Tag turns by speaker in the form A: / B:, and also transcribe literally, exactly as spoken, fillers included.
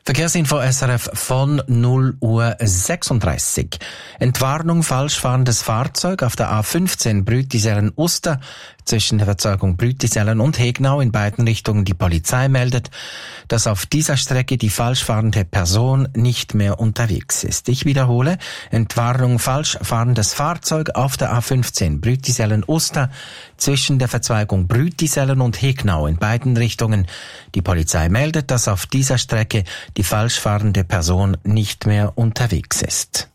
A: Verkehrsinfo S R F von null Uhr sechsunddreißig. Entwarnung falsch fahrendes Fahrzeug auf der A fünfzehn Brütisellen-Uster zwischen der Verzeugung Brütisellen und Hegnau in beiden Richtungen. Die Polizei meldet, dass auf dieser Strecke die falsch fahrende Person nicht mehr unterwegs ist. Ich wiederhole, Entwarnung falsch fahrendes Fahrzeug auf der A fünfzehn Brütisellen-Uster zwischen der Verzweigung Brütisellen und Hegnau in beiden Richtungen. Die Polizei meldet, dass auf dieser Strecke die falsch fahrende Person nicht mehr unterwegs ist.